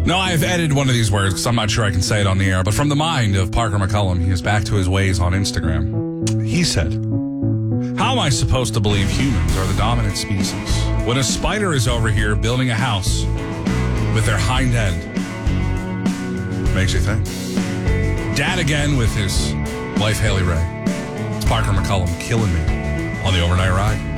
No, I've edited one of these words because I'm not sure I can say it on the air, but from the mind of Parker McCullum, he is back to his ways on Instagram. He said, "How am I supposed to believe humans are the dominant species when a spider is over here building a house with their hind end?" Makes you think. Dad again with his wife, Haley Ray. It's Parker McCullum killing me on the overnight ride.